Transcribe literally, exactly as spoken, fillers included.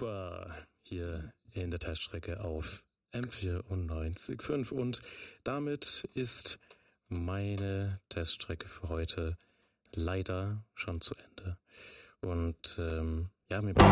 Super, hier in der Teststrecke auf M vierundneunzig Komma fünf und damit ist meine Teststrecke für heute leider schon zu Ende. Und ähm, ja, mir